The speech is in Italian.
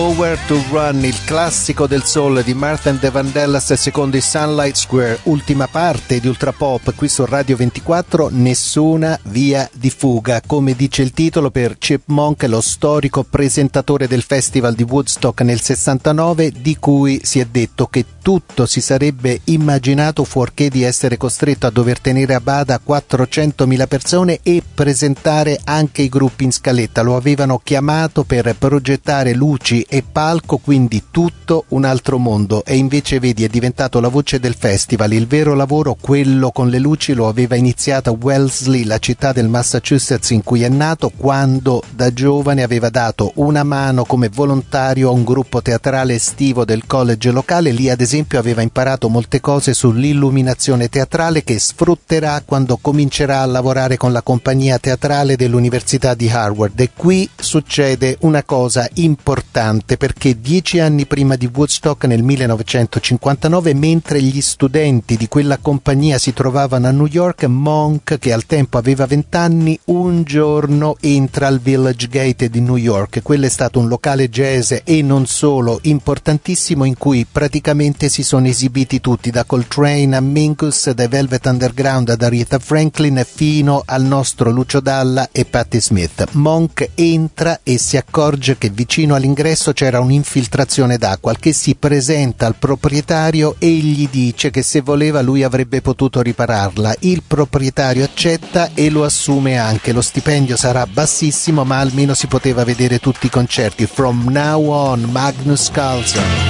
Nowhere to Run, il classico del soul di Martha and the Vandellas, secondo i Sunlight Square, ultima parte di Ultrapop qui su Radio 24, nessuna via di fuga, come dice il titolo per Chip Monk, lo storico presentatore del festival di Woodstock nel 69, di cui si è detto che tutto si sarebbe immaginato fuorché di essere costretto a dover tenere a bada 400.000 persone e presentare anche i gruppi in scaletta. Lo avevano chiamato per progettare luci e palco, quindi tutto un altro mondo, e invece vedi è diventato la voce del festival. Il vero lavoro, quello con le luci, lo aveva iniziato a Wellesley, la città del Massachusetts in cui è nato, quando da giovane aveva dato una mano come volontario a un gruppo teatrale estivo del college locale. Lì ad esempio aveva imparato molte cose sull'illuminazione teatrale che sfrutterà quando comincerà a lavorare con la compagnia teatrale dell'Università di Harvard. E qui succede una cosa importante, perché 10 anni prima di Woodstock, nel 1959, mentre gli studenti di quella compagnia si trovavano a New York, Monk, che al tempo aveva 20 anni, un giorno entra al Village Gate di New York. Quello è stato un locale jazz e non solo importantissimo, in cui praticamente si sono esibiti tutti, da Coltrane a Mingus, dai Velvet Underground ad Aretha Franklin fino al nostro Lucio Dalla e Patti Smith. Monk entra e si accorge che vicino all'ingresso c'era un'infiltrazione d'acqua, al che si presenta al proprietario e gli dice che se voleva lui avrebbe potuto ripararla. Il proprietario accetta e lo assume anche. Lo stipendio sarà bassissimo, ma almeno si poteva vedere tutti i concerti. From now on, Magnus Carlsson.